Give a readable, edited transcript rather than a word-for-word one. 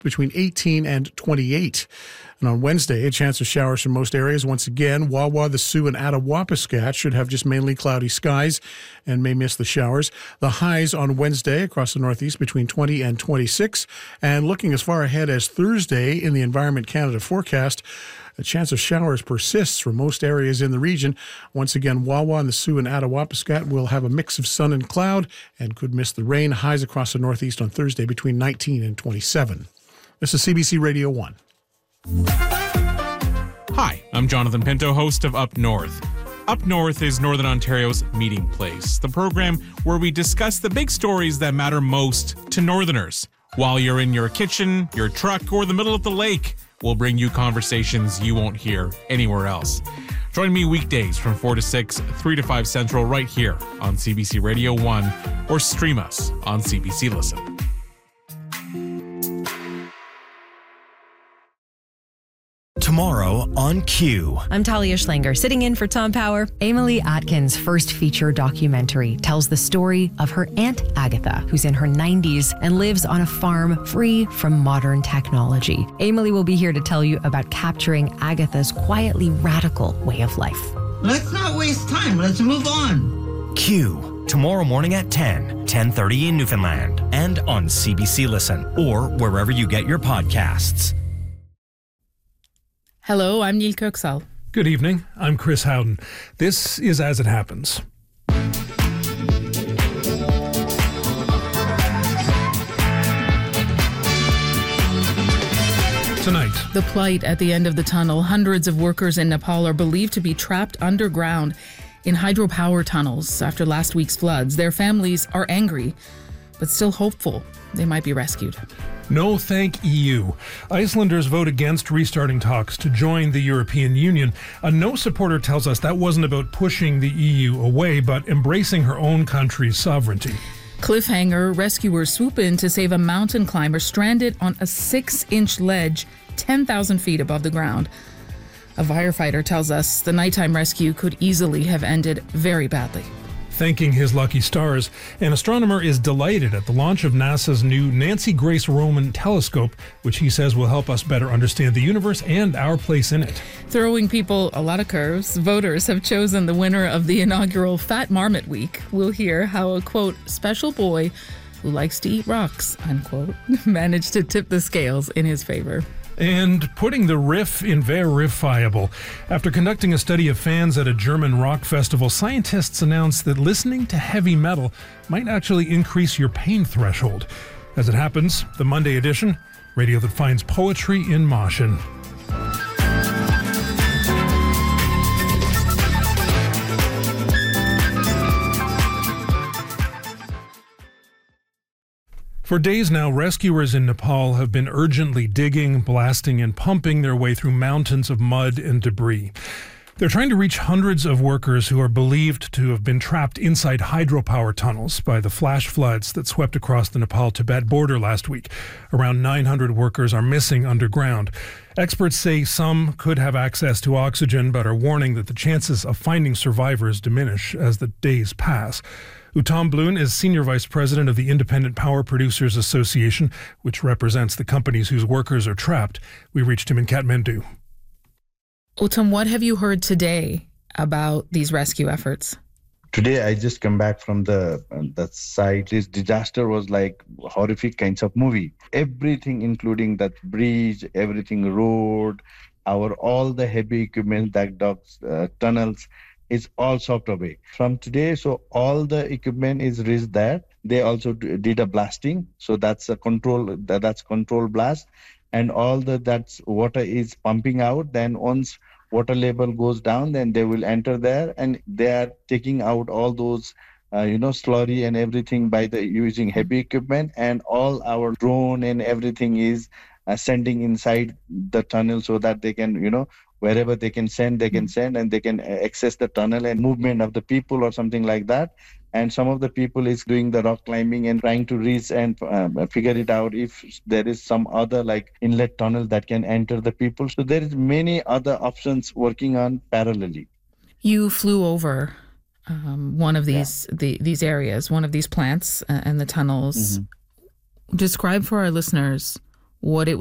between 18 and 28. And on Wednesday, a chance of showers in most areas. Once again, Wawa, the Sioux, and Attawapiskat should have just mainly cloudy skies and may miss the showers. The highs on Wednesday across the Northeast between 20 and 26. And looking as far ahead as Thursday in the Environment Canada forecast, a chance of showers persists for most areas in the region. Once again, Wawa and the Sioux and Attawapiskat will have a mix of sun and cloud and could miss the rain. Highs across the Northeast on Thursday between 19 and 27. This is CBC Radio 1. Hi, I'm Jonathan Pinto, host of Up North. Up North is Northern Ontario's meeting place, the program where we discuss the big stories that matter most to Northerners. While you're in your kitchen, your truck, or the middle of the lake, we'll bring you conversations you won't hear anywhere else. Join me weekdays from 4 to 6, 3 to 5 Central right here on CBC Radio 1 or stream us on CBC Listen. Tomorrow on Q. I'm Talia Schlanger, sitting in for Tom Power. Emily Atkins' first feature documentary tells the story of her Aunt Agatha, who's in her 90s and lives on a farm free from modern technology. Emily will be here to tell you about capturing Agatha's quietly radical way of life. Let's not waste time. Let's move on. Q. Tomorrow morning at 10:30 in Newfoundland, and on CBC Listen or wherever you get your podcasts. Hello, I'm Neil Kirksall. Good evening. I'm Chris Howden. This is As It Happens. Tonight, The plight at the end of the tunnel. Hundreds of workers in Nepal are believed to be trapped underground in hydropower tunnels after last week's floods. Their families are angry, but still hopeful they might be rescued. no thank EU. Icelanders vote against restarting talks to join the European Union. A no supporter tells us that wasn't about pushing the EU away, but embracing her own country's sovereignty. Cliffhanger, rescuers swoop in to save a mountain climber stranded on a 6-inch ledge 10,000 feet above the ground. A firefighter tells us the nighttime rescue could easily have ended very badly. Thanking his lucky stars, an astronomer is delighted at the launch of NASA's new Nancy Grace Roman telescope, which he says will help us better understand the universe and our place in it. Throwing people a lot of curves, voters have chosen the winner of the inaugural Fat Marmot Week. We'll hear how a, quote, special boy who likes to eat rocks, unquote, managed to tip the scales in his favor. And putting the riff in verifiable. After conducting a study of fans at a German rock festival, scientists announced that listening to heavy metal might actually increase your pain threshold. As it happens, the Monday edition, radio that finds poetry in motion. For days now, rescuers in Nepal have been urgently digging, blasting, and pumping their way through mountains of mud and debris. They're trying to reach hundreds of workers who are believed to have been trapped inside hydropower tunnels by the flash floods that swept across the Nepal-Tibet border last week. Around 900 workers are missing underground. Experts say some could have access to oxygen, but are warning that the chances of finding survivors diminish as the days pass. Uttam Bloom is Senior Vice President of the Independent Power Producers Association, which represents the companies whose workers are trapped. We reached him in Kathmandu. Uttam, what have you heard today about these rescue efforts? Today, I just come back from the site. This disaster was like horrific kinds of movie. Everything, including that bridge, everything, road, all the heavy equipment, tunnels, is all swept away. From today, so all the equipment is reached there. They also did a blasting, so that's a control blast, and all that's water is pumping out. Then once water level goes down, then they will enter there, and they are taking out all those slurry and everything by using heavy equipment, and all our drone and everything is sending inside the tunnel so that they can wherever they can send, and they can access the tunnel and movement of the people or something like that. And some of the people is doing the rock climbing and trying to reach and figure it out if there is some other like inlet tunnel that can enter the people. So there is many other options working on parallelly. You flew over one of these these areas, one of these plants and the tunnels. Mm-hmm. Describe for our listeners what it